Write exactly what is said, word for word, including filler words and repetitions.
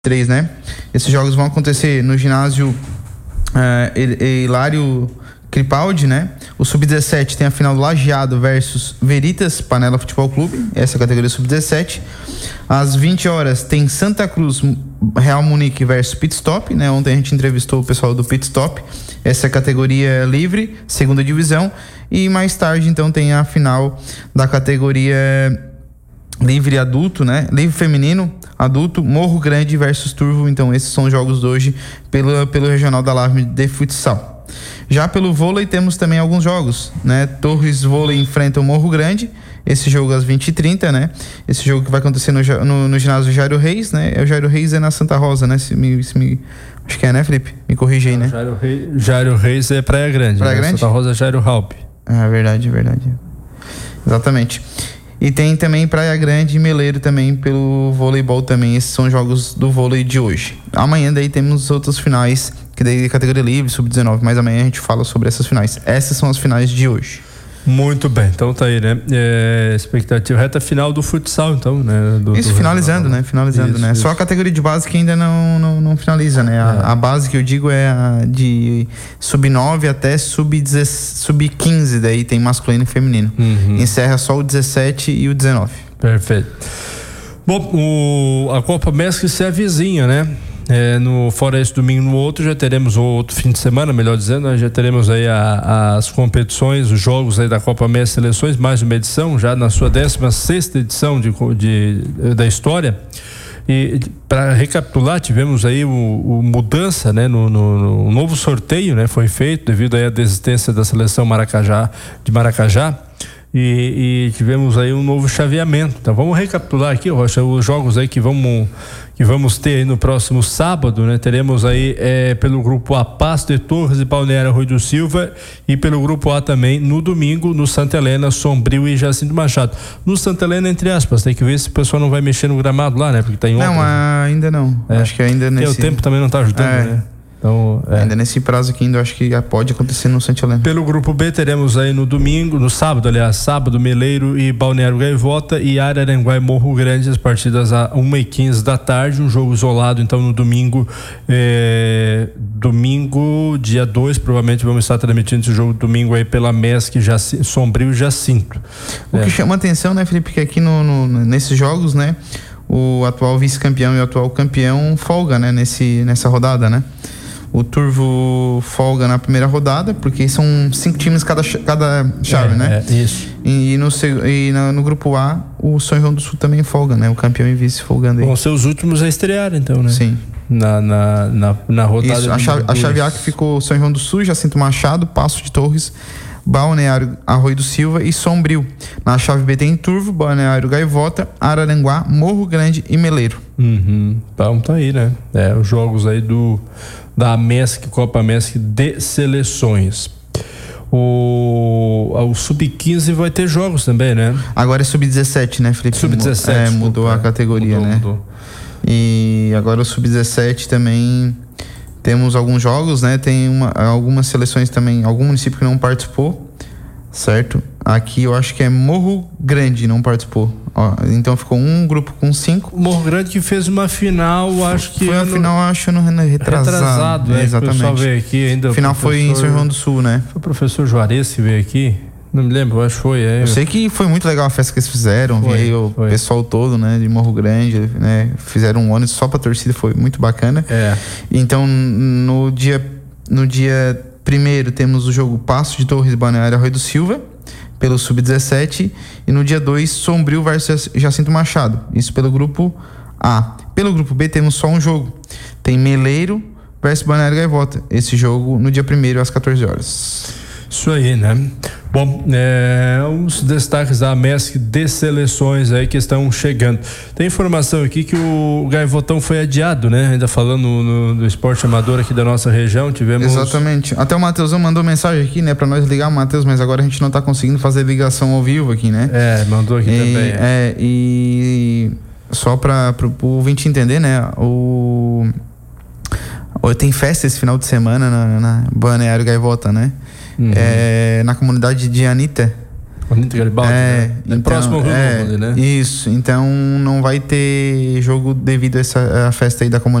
três, né? Esses jogos vão acontecer no ginásio uh, Hilário Cripaldi, né? O sub dezessete tem a final do Lajeado versus Veritas Panela Futebol Clube, essa é a categoria sub dezessete. Às vinte horas tem Santa Cruz Real Munique versus Pit Stop, né? Ontem a gente entrevistou o pessoal do Pit Stop, essa é a categoria livre, segunda divisão. E mais tarde então tem a final da categoria livre adulto, né? Livre feminino, adulto, Morro Grande versus Turvo. Então esses são os jogos de hoje pelo, pelo Regional da Alarme de Futsal. Já pelo vôlei temos também alguns jogos, né? Torres Vôlei enfrenta o Morro Grande, esse jogo às vinte e trinta, né? Esse jogo que vai acontecer no, no, no ginásio Jairo Reis, né? O Jairo Reis é na Santa Rosa, né? Se me, se me, acho que é, né, Felipe? Me corrige aí, né? Jairo Reis, Jairo Reis é Praia Grande, Praia né? Grande? Santa Rosa é Jairo Halp. Ah, verdade, verdade. Exatamente. E tem também Praia Grande e Meleiro também pelo voleibol também. Esses são jogos do vôlei de hoje. Amanhã daí temos outros finais, que daí categoria livre, sub dezenove, mas amanhã a gente fala sobre essas finais. Essas são as finais de hoje. Muito bem, então tá aí, né? É, expectativa, reta final do futsal, então, né? Do, Isso, do finalizando, né? Finalizando, isso, né? Isso. Só a categoria de base que ainda não, não, não finaliza, né? A, é. a base que eu digo é a de sub nove até sub quinze, daí tem masculino e feminino. Uhum. Encerra só o dezessete e o dezenove. Perfeito. Bom, o, a Copa Mesc se avizinha, né? É, no, fora esse domingo, no outro já teremos outro fim de semana, melhor dizendo, né? Já teremos aí a, as competições, os jogos aí da Copa Mestre Seleções, mais uma edição, já na sua décima sexta edição de, de, da história. E para recapitular, tivemos aí o, o mudança, né, no, no, no novo sorteio, né, foi feito devido aí à desistência da seleção Maracajá, de Maracajá. E, e tivemos aí um novo chaveamento. Então vamos recapitular aqui, Rocha, os jogos aí que vamos, que vamos ter aí no próximo sábado, né? Teremos aí é, pelo grupo A, Pasto de Torres e Balneário Rui do Silva, e pelo grupo A também no domingo, no Santa Helena, Sombrio e Jacinto Machado. No Santa Helena, entre aspas, tem que ver se o pessoal não vai mexer no gramado lá, né? Porque tá em obra. Não, ainda não. É. Acho que ainda nesse... E o tempo também não tá ajudando, é. né? Então, é. Ainda nesse prazo aqui, ainda acho que pode acontecer no Santa Helena. Pelo grupo B teremos aí no domingo, no sábado, aliás, sábado, Meleiro e Balneário Gaivota e Araranguá e Morro Grande, as partidas às uma e quinze da tarde, um jogo isolado. Então no domingo, é, domingo, dia dois, provavelmente vamos estar transmitindo esse jogo domingo aí pela Mesc, Sombrio e Jacinto. O é. que chama atenção, né, Felipe, que aqui no, no, nesses jogos, né, o atual vice-campeão e o atual campeão folga, né, nesse, nessa rodada, né? O Turvo folga na primeira rodada, porque são cinco times cada, cada chave, é, né? É, isso. E, no, e no, no grupo A, o São João do Sul também folga, né? O campeão e vice folgando aí. Vão ser os últimos a estrear, então, né? Sim. Na, na, na, na rodada. Isso, a chave, a chave A que ficou São João do Sul, Jacinto Machado, Passo de Torres, Balneário Arroio do Silva e Sombrio. Na chave B tem Turvo, Balneário Gaivota, Araranguá, Morro Grande e Meleiro. Uhum. Então tá aí, né? É, os jogos aí do da Mesc, Copa Mesc de seleções. O, o sub quinze vai ter jogos também, né? Agora é sub dezessete, né, Felipe? sub dezessete. É, mudou a categoria, mudou, né? Mudou. E agora o sub dezessete também temos alguns jogos, né? Tem uma, algumas seleções também, algum município que não participou, certo? Aqui eu acho que é Morro Grande não participou. Ó, então ficou um grupo com cinco. Morro Grande que fez uma final, acho que foi a no... final, acho no retrasado. Retrasado, é, exatamente. O pessoal veio aqui ainda. A final foi em São João do Sul, né? Foi o professor Juarez que veio aqui. Não me lembro, acho que foi. É. Eu sei que foi muito legal a festa que eles fizeram. Foi, veio foi. O pessoal todo, né? De Morro Grande, né? Fizeram um ônibus só pra torcida, foi muito bacana. É. Então, no dia, no dia primeiro temos o jogo Passo de Torres, Balneário Arroio do Silva, pelo sub dezessete, e no dia dois, Sombrio versus Jacinto Machado, isso pelo grupo A. Pelo grupo B temos só um jogo, tem Meleiro versus Balneário Gaivota, esse jogo no dia primeiro às quatorze horas. Isso aí, né? Bom, é, os destaques da Mesc de seleções aí que estão chegando. Tem informação aqui que o Gaivotão foi adiado, né? Ainda falando no, no esporte amador aqui da nossa região, tivemos... Exatamente. Até o Matheusão mandou mensagem aqui, né? Pra nós ligar, Matheus, mas agora a gente não tá conseguindo fazer ligação ao vivo aqui, né? É, mandou aqui e, também. É, é e só pra, pro, pro ouvinte entender, né? O... Tem festa esse final de semana na, na Balneário Gaivota, né? Uhum. É, na comunidade de Anitta. Bonito Garibaldi, É, né? É então, próximo ao Rio é, Novo ali, né? Isso, então não vai ter jogo devido a essa a festa aí da comunidade.